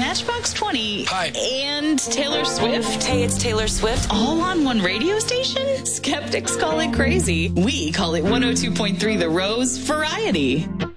Matchbox 20. Hi. And Taylor Swift. Hey, it's Taylor Swift. All on one radio station? Skeptics call it crazy. We call it 102.3 The Rose Variety.